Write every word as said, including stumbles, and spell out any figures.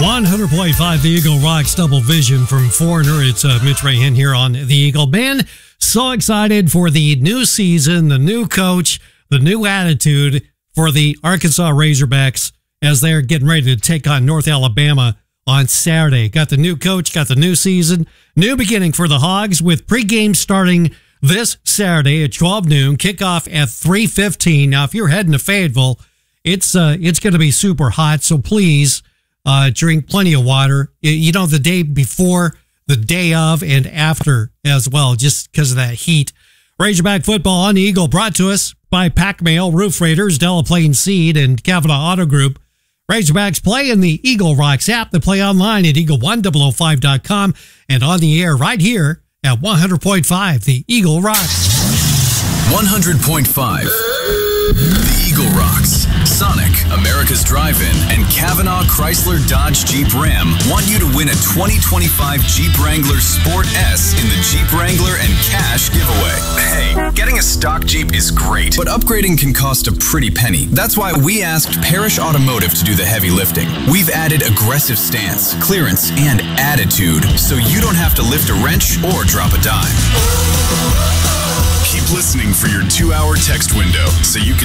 one hundred point five The Eagle rocks Double Vision from Foreigner. It's uh, Mitch Rahan here on The Eagle. Man, so excited for the new season, the new coach, the new attitude for the Arkansas Razorbacks as they're getting ready to take on North Alabama on Saturday. Got the new coach, got the new season, new beginning for the Hogs with pregame starting this Saturday at twelve noon, kickoff at three fifteen. Now, if you're heading to Fayetteville, it's uh, it's going to be super hot, so please uh, drink plenty of water. You know, the day before, the day of, and after as well, just because of that heat. Razorback football on the Eagle brought to us by Pac Mail, Roof Raiders, Delaplane Seed, and Kavanaugh Auto Group. Razorbacks play in the Eagle Rocks app. They play online at eagle one oh oh five dot com and on the air right here at one hundred point five The Eagle Rocks. one hundred point five The Eagle Rocks. Sonic, America's Drive-In, and Kavanaugh Chrysler Dodge Jeep Ram want you to win a twenty twenty-five Jeep Wrangler Sport S in the Jeep Wrangler and Cash giveaway. Hey, getting a stock Jeep is great, but upgrading can cost a pretty penny. That's why we asked Parrish Automotive to do the heavy lifting. We've added aggressive stance, clearance, and attitude, so you don't have to lift a wrench or drop a dime. Keep listening for your two-hour text window so you can